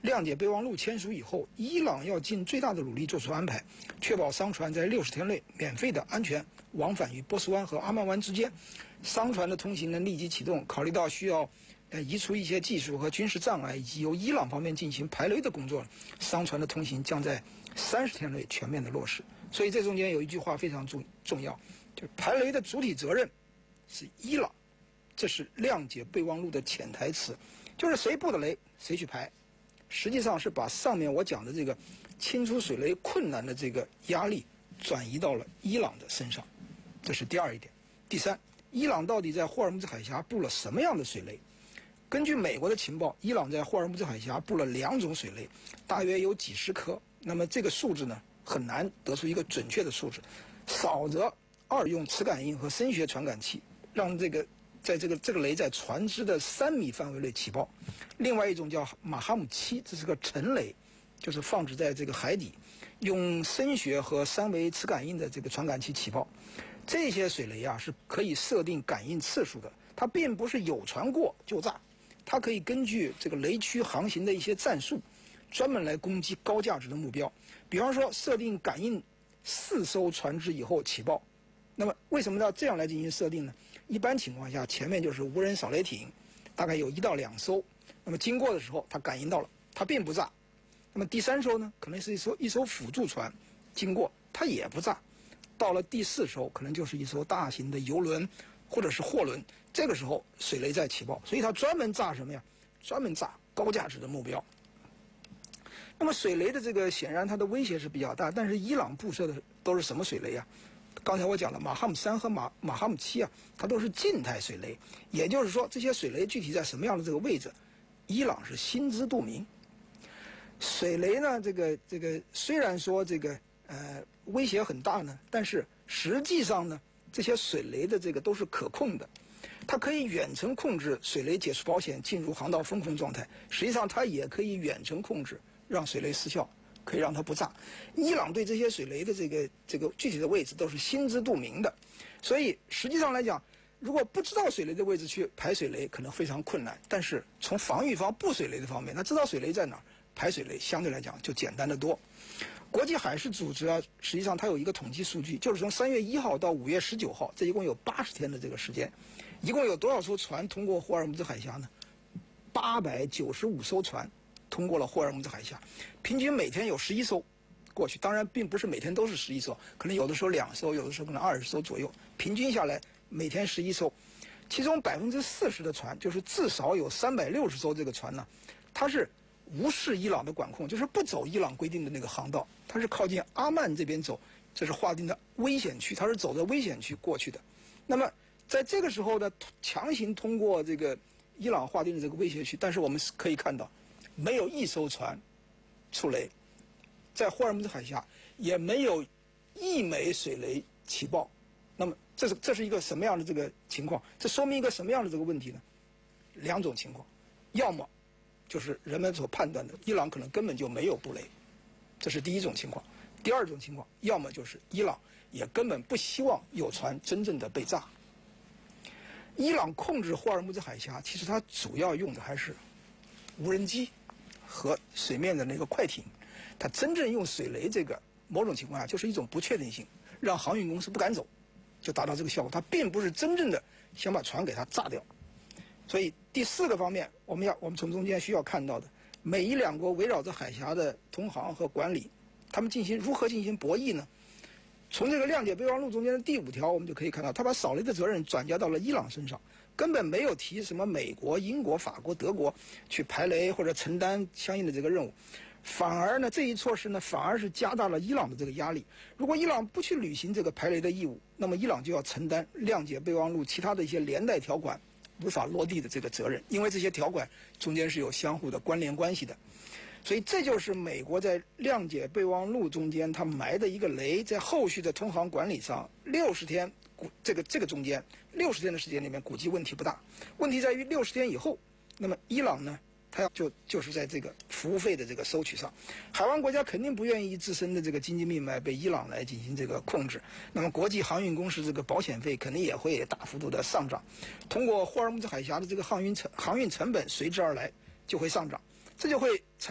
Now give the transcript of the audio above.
谅解备忘录签署以后，伊朗要尽最大的努力做出安排，确保商船在60天内免费的安全往返于波斯湾和阿曼湾之间。商船的通行呢立即启动，考虑到需要移除一些技术和军事障碍，以及由伊朗方面进行排雷的工作，商船的通行将在30天内全面的落实。所以这中间有一句话非常重要，就是排雷的主体责任是伊朗，这是谅解备忘录的潜台词，就是谁布的雷谁去排。实际上是把上面我讲的这个清除水雷困难的这个压力转移到了伊朗的身上，这是第二一点。第三，伊朗到底在霍尔木兹海峡布了什么样的水雷？根据美国的情报，伊朗在霍尔木兹海峡布了2种水雷，大约有几十颗。那么这个数字呢，很难得出一个准确的数字，少则2用磁感应和声学传感器让这个雷在船只的3米范围内起爆。另外一种叫马哈姆7，这是个沉雷，就是放置在这个海底，用声学和3维磁感应的这个传感器起爆。这些水雷啊是可以设定感应次数的，它并不是有船过就炸，它可以根据这个雷区航行的一些战术，专门来攻击高价值的目标。比方说设定感应4艘船只以后起爆。那么为什么要这样来进行设定呢？一般情况下，前面就是无人扫雷艇，大概有1到2艘，那么经过的时候它感应到了，它并不炸。那么第3艘呢，可能是一艘辅助船经过，它也不炸。到了第4艘，可能就是一艘大型的油轮或者是货轮，这个时候水雷在起爆，所以它专门炸什么呀？专门炸高价值的目标。那么水雷的这个显然它的威胁是比较大，但是伊朗布设的都是什么水雷啊？刚才我讲了马哈姆3和马哈姆7啊，它都是静态水雷，也就是说这些水雷具体在什么样的这个位置，伊朗是心知肚明。水雷呢，这个虽然说这个威胁很大呢，但是实际上呢，这些水雷的这个都是可控的，它可以远程控制水雷解除保险进入航道封控状态，实际上它也可以远程控制让水雷失效，可以让它不炸。伊朗对这些水雷的这个具体的位置都是心知肚明的，所以实际上来讲，如果不知道水雷的位置去排水雷可能非常困难，但是从防御方布水雷的方面，他知道水雷在哪儿，排水雷相对来讲就简单得多。国际海事组织啊，实际上它有一个统计数据，就是从3月1号到5月19号，这一共有80天的这个时间，一共有多少艘船通过霍尔木兹海峡呢？895艘船通过了霍尔木兹海峡，平均每天有11艘过去。当然，并不是每天都是11艘，可能有的时候2艘，有的时候可能20艘左右。平均下来，每天11艘，其中40%的船，就是至少有360艘这个船呢，它是无视伊朗的管控，就是不走伊朗规定的那个航道，它是靠近阿曼这边走，这是划定的危险区，它是走在危险区过去的。那么在这个时候呢，强行通过这个伊朗划定的这个危险区，但是我们可以看到，没有一艘船出雷，在霍尔木兹海峡也没有1枚水雷起爆。那么这是一个什么样的这个情况？这说明一个什么样的这个问题呢？2种情况，要么就是人们所判断的伊朗可能根本就没有布雷，这是第一种情况。第2种情况，要么就是伊朗也根本不希望有船真正的被炸。伊朗控制霍尔木兹海峡，其实它主要用的还是无人机和水面的那个快艇，它真正用水雷这个，某种情况下就是一种不确定性，让航运公司不敢走，就达到这个效果。它并不是真正的想把船给它炸掉。所以第4个方面，我们从中间需要看到的，美伊2国围绕着海峡的通航和管理，他们如何进行博弈呢？从这个谅解备忘录中间的第5条，我们就可以看到，他把扫雷的责任转嫁到了伊朗身上，根本没有提什么美国、英国、法国、德国去排雷或者承担相应的这个任务，反而呢，这一措施呢，反而是加大了伊朗的这个压力。如果伊朗不去履行这个排雷的义务，那么伊朗就要承担谅解备忘录其他的一些连带条款无法落地的这个责任，因为这些条款中间是有相互的关联关系的。所以这就是美国在谅解备忘录中间它埋的一个雷，在后续的通航管理上，60天这个中间60天的时间里面估计问题不大，问题在于60天以后，那么伊朗呢，它就是在这个服务费的这个收取上，海湾国家肯定不愿意自身的这个经济命脉被伊朗来进行这个控制，那么国际航运公司这个保险费肯定也会大幅度的上涨，通过霍尔木兹海峡的这个航运成本随之而来就会上涨，这就会